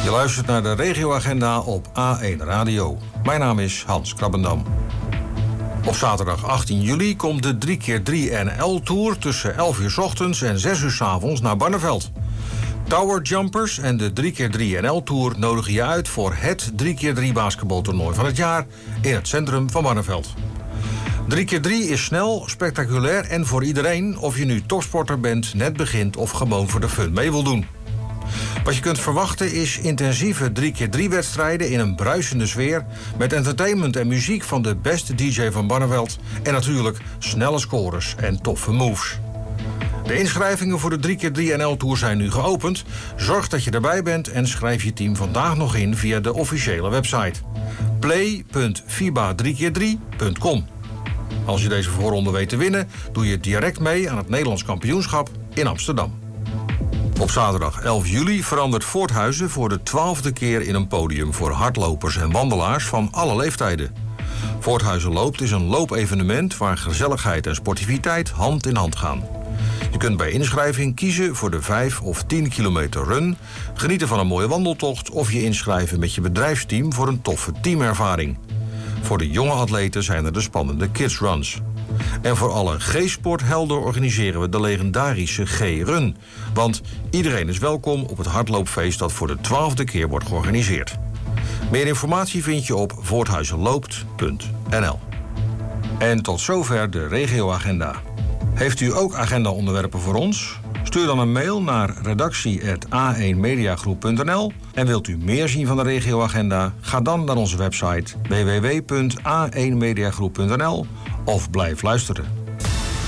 Je luistert naar de regioagenda op A1 Radio. Mijn naam is Hans Krabbendam. Op zaterdag 18 juli komt de 3x3 NL-tour tussen 11 uur 's ochtends en 6 uur 's avonds naar Barneveld. Tower Jumpers en de 3x3 NL-tour nodigen je uit voor het 3x3 basketbaltoernooi van het jaar in het centrum van Barneveld. 3x3 is snel, spectaculair en voor iedereen, of je nu topsporter bent, net begint of gewoon voor de fun mee wil doen. Wat je kunt verwachten is intensieve 3x3-wedstrijden in een bruisende sfeer met entertainment en muziek van de beste DJ van Barneveld en natuurlijk snelle scores en toffe moves. De inschrijvingen voor de 3x3 NL-tour zijn nu geopend. Zorg dat je erbij bent en schrijf je team vandaag nog in via de officiële website play.fiba3x3.com. Als je deze voorronde weet te winnen, doe je direct mee aan het Nederlands kampioenschap in Amsterdam. Op zaterdag 11 juli verandert Voorthuizen voor de 12e keer in een podium voor hardlopers en wandelaars van alle leeftijden. Voorthuizen Loopt is een loopevenement waar gezelligheid en sportiviteit hand in hand gaan. Je kunt bij inschrijving kiezen voor de 5 of 10 kilometer run, genieten van een mooie wandeltocht of je inschrijven met je bedrijfsteam voor een toffe teamervaring. Voor de jonge atleten zijn er de spannende kidsruns. En voor alle G-sporthelden organiseren we de legendarische G-run. Want iedereen is welkom op het hardloopfeest dat voor de 12e keer wordt georganiseerd. Meer informatie vind je op voorthuizenloopt.nl. En tot zover de regioagenda. Heeft u ook agenda-onderwerpen voor ons? Stuur dan een mail naar redactie@a1mediagroep.nl. En wilt u meer zien van de regioagenda? Ga dan naar onze website www.a1mediagroep.nl of blijf luisteren.